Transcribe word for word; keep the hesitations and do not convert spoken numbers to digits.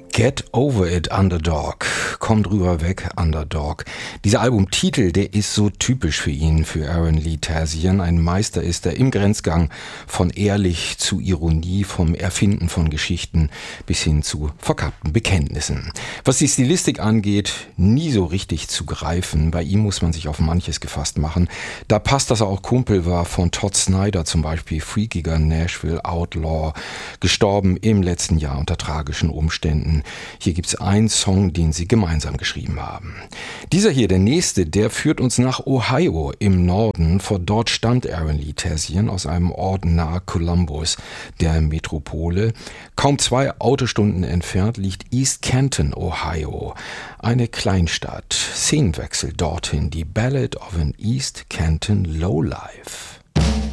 Get Over It, Underdog. Komm drüber weg, Underdog. Dieser Albumtitel, der ist so typisch für ihn, für Aaron Lee Tasian. Ein Meister ist er im Grenzgang von ehrlich zu Ironie, vom Erfinden von Geschichten bis hin zu verkappten Bekenntnissen. Was die Stilistik angeht, nie so richtig zu greifen. Bei ihm muss man sich auf manches gefasst machen. Da passt, dass er auch Kumpel war von Todd Snyder, zum Beispiel freakiger Nashville Outlaw, gestorben im letzten Jahr unter tragischen Umständen. Hier gibt's einen Song, den sie gemeinsam geschrieben haben. Dieser hier, der nächste, der führt uns nach Ohio im Norden. Von dort stammt Aaron Lee Tasian aus einem Ort nahe Columbus, der Metropole. Kaum zwei Autostunden entfernt liegt East Canton, Ohio. Eine Kleinstadt. Szenenwechsel dorthin. Die Ballad of an East Canton Lowlife.